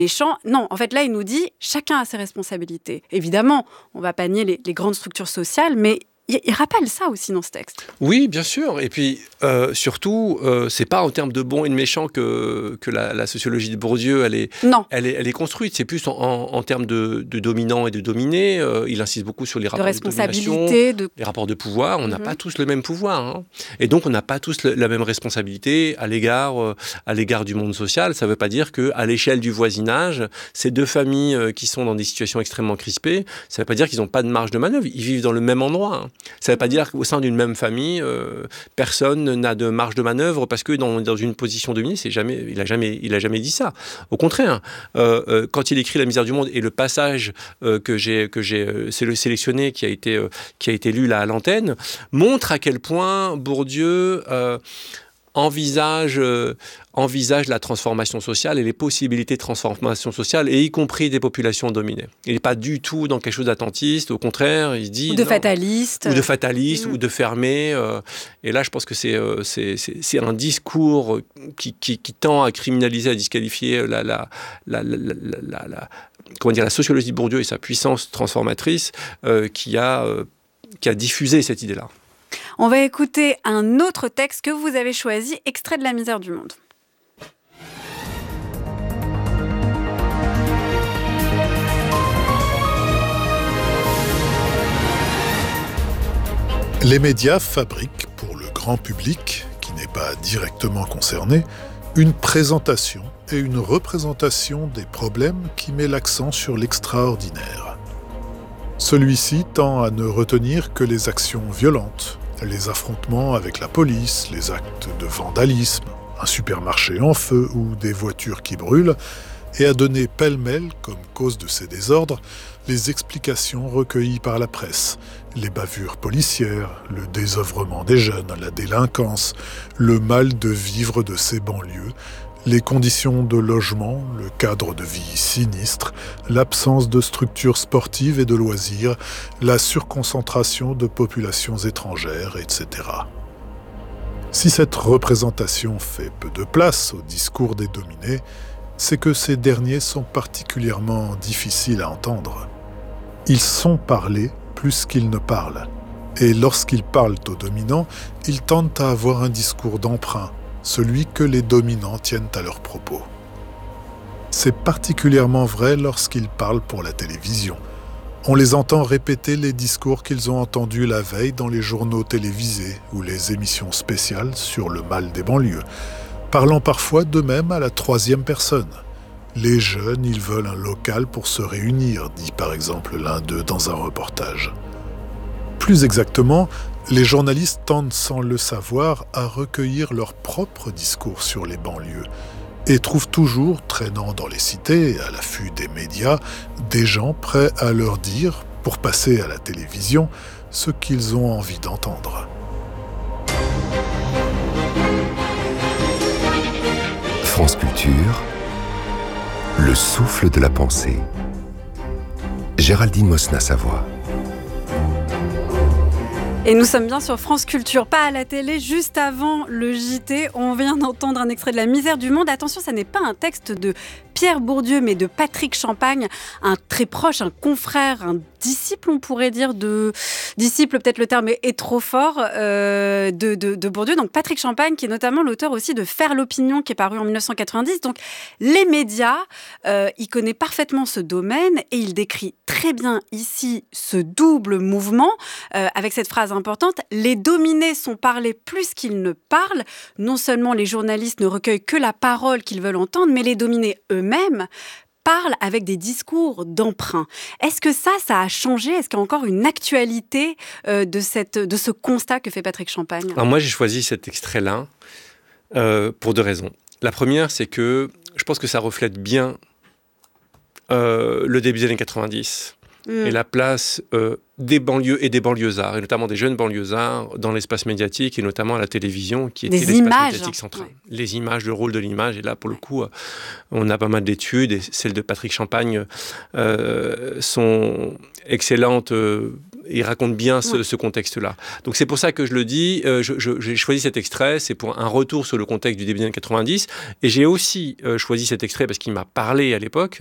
méchants. Non, en fait, là, il nous dit chacun a ses responsabilités. Évidemment, on va pas nier les grandes structures sociales, mais il rappelle ça aussi dans ce texte. Oui, bien sûr. Et puis, surtout, c'est pas en termes de bons et de méchants que la sociologie de Bourdieu, elle est construite. C'est plus en termes de dominants et de dominés. Il insiste beaucoup sur les rapports de domination, les rapports de pouvoir. On n'a pas tous le même pouvoir. Hein. Et donc, on n'a pas tous la même responsabilité à l'égard du monde social. Ça ne veut pas dire qu'à l'échelle du voisinage, ces deux familles qui sont dans des situations extrêmement crispées, ça ne veut pas dire qu'ils n'ont pas de marge de manœuvre. Ils vivent dans le même endroit. Hein. Ça ne veut pas dire qu'au sein d'une même famille, personne n'a de marge de manœuvre parce que dans une position dominée, il a jamais dit ça. Au contraire, quand il écrit La misère du monde et le passage que j'ai sélectionné, qui a été lu là à l'antenne, montre à quel point Bourdieu envisage la transformation sociale et les possibilités de transformation sociale, et y compris des populations dominées. Il n'est pas du tout dans quelque chose d'attentiste, au contraire, il se dit... Ou de fataliste. Ou de fermé. Et là, je pense que c'est un discours qui tend à criminaliser, à disqualifier la sociologie de Bourdieu et sa puissance transformatrice qui a diffusé cette idée-là. On va écouter un autre texte que vous avez choisi, extrait de La misère du monde. Les médias fabriquent pour le grand public, qui n'est pas directement concerné, une présentation et une représentation des problèmes qui met l'accent sur l'extraordinaire. Celui-ci tend à ne retenir que les actions violentes, les affrontements avec la police, les actes de vandalisme, un supermarché en feu ou des voitures qui brûlent, et à donner pêle-mêle, comme cause de ces désordres, les explications recueillies par la presse, les bavures policières, le désœuvrement des jeunes, la délinquance, le mal de vivre de ces banlieues, les conditions de logement, le cadre de vie sinistre, l'absence de structures sportives et de loisirs, la surconcentration de populations étrangères, etc. Si cette représentation fait peu de place au discours des dominés, c'est que ces derniers sont particulièrement difficiles à entendre. Ils sont parlés plus qu'ils ne parlent. Et lorsqu'ils parlent aux dominants, ils tendent à avoir un discours d'emprunt, celui que les dominants tiennent à leurs propos. C'est particulièrement vrai lorsqu'ils parlent pour la télévision. On les entend répéter les discours qu'ils ont entendus la veille dans les journaux télévisés ou les émissions spéciales sur le mal des banlieues, parlant parfois d'eux-mêmes à la troisième personne. Les jeunes, ils veulent un local pour se réunir, dit par exemple l'un d'eux dans un reportage. Plus exactement, les journalistes tendent sans le savoir à recueillir leur propre discours sur les banlieues et trouvent toujours, traînant dans les cités, à l'affût des médias, des gens prêts à leur dire, pour passer à la télévision, ce qu'ils ont envie d'entendre. France Culture, le souffle de la pensée. Géraldine Mosna-Savoie. Et nous sommes bien sur France Culture, pas à la télé. Juste avant le JT, on vient d'entendre un extrait de La misère du monde. Attention, ça n'est pas un texte de Pierre Bourdieu, mais de Patrick Champagne, un très proche, un confrère, un disciple, on pourrait dire, disciple, peut-être le terme est trop fort, de Bourdieu. Donc Patrick Champagne, qui est notamment l'auteur aussi de Faire l'opinion, qui est paru en 1990. Donc les médias, il connaît parfaitement ce domaine et il décrit très bien ici ce double mouvement, avec cette phrase importante: les dominés sont parlés plus qu'ils ne parlent. Non seulement les journalistes ne recueillent que la parole qu'ils veulent entendre, mais les dominés eux-mêmes parlent avec des discours d'emprunt. Est-ce que ça a changé ? Est-ce qu'il y a encore une actualité de ce constat que fait Patrick Champagne ? Alors moi, j'ai choisi cet extrait-là pour deux raisons. La première, c'est que je pense que ça reflète bien le début des années 90 et la place des banlieues et des banlieusards, et notamment des jeunes banlieusards dans l'espace médiatique et notamment à la télévision, qui était l'espace médiatique central. Ouais. Les images, le rôle de l'image, et là pour le coup, on a pas mal d'études, et celles de Patrick Champagne sont excellentes il raconte bien ce contexte-là. Donc c'est pour ça que je le dis, j'ai choisi cet extrait, c'est pour un retour sur le contexte du début des années 90, et j'ai aussi choisi cet extrait parce qu'il m'a parlé à l'époque,